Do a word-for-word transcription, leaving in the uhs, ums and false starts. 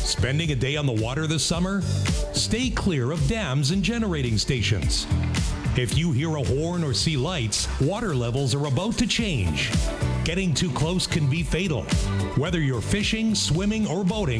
Spending a day on the water this summer? Stay clear of dams and generating stations. If you hear a horn or see lights, water levels are about to change. Getting too close can be fatal. Whether you're fishing, swimming, or boating,